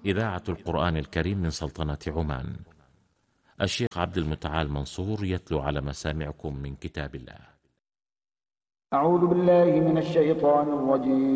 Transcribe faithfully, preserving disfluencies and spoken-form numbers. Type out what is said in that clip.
إذاعة القرآن الكريم من سلطنة عمان. الشيخ عبد المتعال منصور يتلو على مسامعكم من كتاب الله. أعوذ بالله من الشيطان الرجيم.